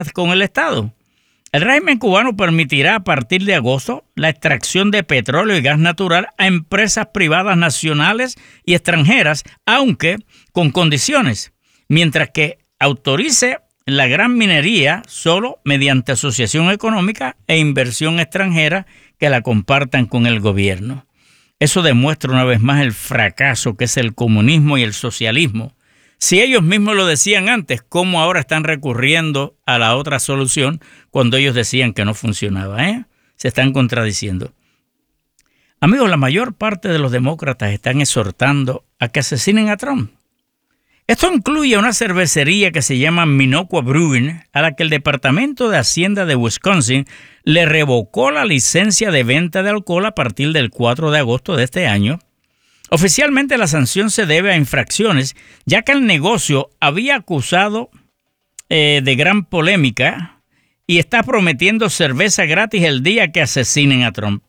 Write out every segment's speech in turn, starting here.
con el Estado. El régimen cubano permitirá a partir de agosto la extracción de petróleo y gas natural a empresas privadas nacionales y extranjeras, aunque con condiciones, mientras que autorice la gran minería solo mediante asociación económica e inversión extranjera que la compartan con el gobierno. Eso demuestra una vez más el fracaso que es el comunismo y el socialismo. Si ellos mismos lo decían antes, ¿cómo ahora están recurriendo a la otra solución cuando ellos decían que no funcionaba? Se están contradiciendo. Amigos, la mayor parte de los demócratas están exhortando a que asesinen a Trump. Esto incluye una cervecería que se llama Minocqua Brewing, a la que el Departamento de Hacienda de Wisconsin le revocó la licencia de venta de alcohol a partir del 4 de agosto de este año. Oficialmente la sanción se debe a infracciones, ya que el negocio había acusado de gran polémica y está prometiendo cerveza gratis el día que asesinen a Trump.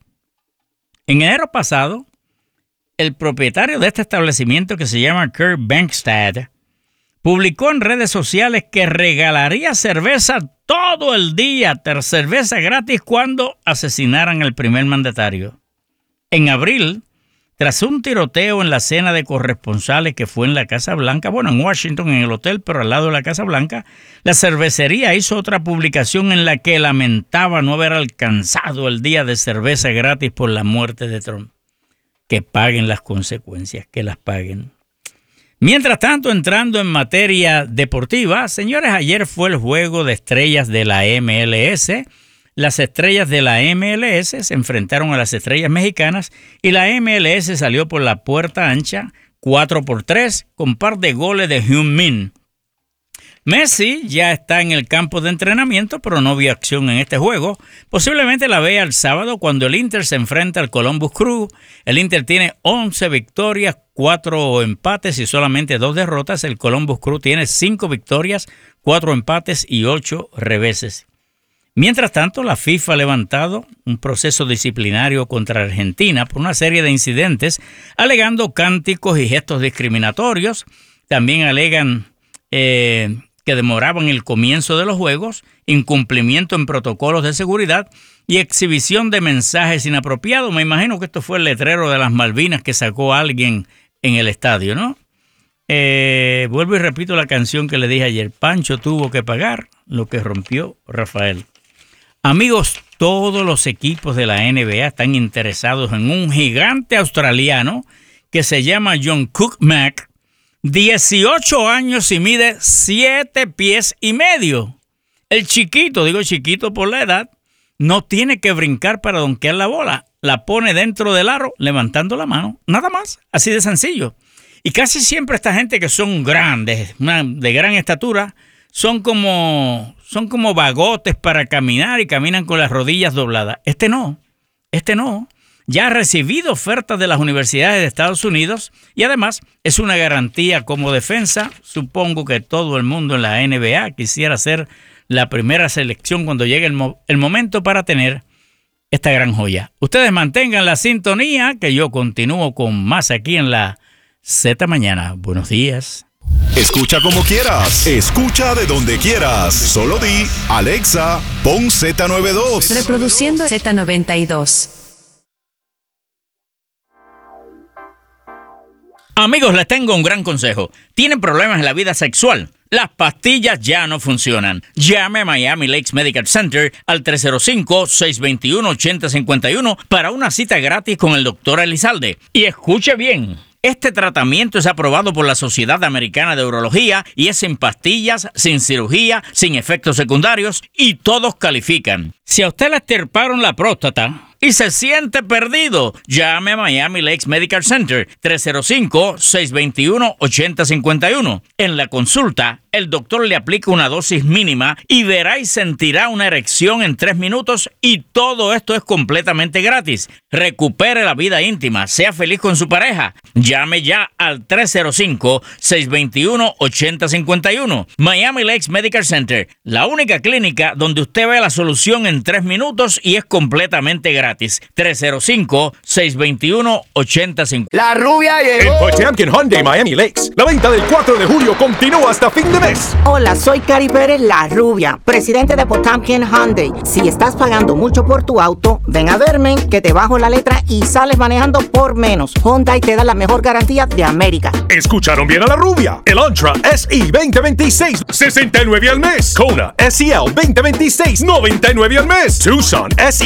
En enero pasado, el propietario de este establecimiento, que se llama Kurt Bankstad, publicó en redes sociales que regalaría cerveza todo el día, cerveza gratis, cuando asesinaran al primer mandatario. En abril, tras un tiroteo en la cena de corresponsales que fue en la Casa Blanca, en Washington, en el hotel, pero al lado de la Casa Blanca, la cervecería hizo otra publicación en la que lamentaba no haber alcanzado el día de cerveza gratis por la muerte de Trump. Que paguen las consecuencias, que las paguen. Mientras tanto, entrando en materia deportiva, señores, ayer fue el juego de estrellas de la MLS. Las estrellas de la MLS se enfrentaron a las estrellas mexicanas y la MLS salió por la puerta ancha 4-3 con par de goles de Heung-min. Messi ya está en el campo de entrenamiento, pero no vio acción en este juego. Posiblemente la vea el sábado cuando el Inter se enfrenta al Columbus Crew. El Inter tiene 11 victorias, 4 empates y solamente 2 derrotas. El Columbus Crew tiene 5 victorias, 4 empates y 8 reveses. Mientras tanto, la FIFA ha levantado un proceso disciplinario contra Argentina por una serie de incidentes, alegando cánticos y gestos discriminatorios. También alegan que demoraban el comienzo de los juegos, incumplimiento en protocolos de seguridad y exhibición de mensajes inapropiados. Me imagino que esto fue el letrero de las Malvinas que sacó alguien en el estadio, ¿no? Vuelvo y repito la canción que le dije ayer. Pancho tuvo que pagar lo que rompió Rafael. Amigos, todos los equipos de la NBA están interesados en un gigante australiano que se llama John Cook Mack, 18 años y mide 7 pies y medio. El chiquito, digo chiquito por la edad, no tiene que brincar para donkear la bola. La pone dentro del aro levantando la mano. Nada más, así de sencillo. Y casi siempre esta gente que son grandes, de gran estatura, son como vagotes para caminar y caminan con las rodillas dobladas. Este no. Ya ha recibido ofertas de las universidades de Estados Unidos y además es una garantía como defensa. Supongo que todo el mundo en la NBA quisiera ser la primera selección cuando llegue el momento para tener esta gran joya. Ustedes mantengan la sintonía, que yo continúo con más aquí en la Z Mañana. Buenos días. Escucha como quieras, escucha de donde quieras. Solo di, Alexa, pon Z92. Reproduciendo Z92. Amigos, les tengo un gran consejo. ¿Tienen problemas en la vida sexual? Las pastillas ya no funcionan. Llame a Miami Lakes Medical Center al 305-621-8051 para una cita gratis con el Dr. Elizalde. Y escuche bien. Este tratamiento es aprobado por la Sociedad Americana de Urología y es sin pastillas, sin cirugía, sin efectos secundarios y todos califican. Si a usted le extirparon la próstata y se siente perdido, llame a Miami Lakes Medical Center 305-621-8051. En la consulta, el doctor le aplica una dosis mínima y verá y sentirá una erección en 3 minutos y todo esto es completamente gratis. Recupere la vida íntima, sea feliz con su pareja. Llame ya al 305-621-8051. Miami Lakes Medical Center, la única clínica donde usted ve la solución en 3 minutos y es completamente gratis. 305-621-8051. La rubia llegó. En Potemkin Hyundai Miami Lakes, la venta del 4 de julio continúa hasta fin de mes. Hola, soy Cari Pérez, la rubia, presidente de Potamkin Hyundai. Si estás pagando mucho por tu auto, ven a verme, que te bajo la letra y sales manejando por menos. Hyundai te da la mejor garantía de América. Escucharon bien a la rubia. El Elantra SE 2026, $69 al mes. Kona SEL 2026, $99 al mes. Tucson SE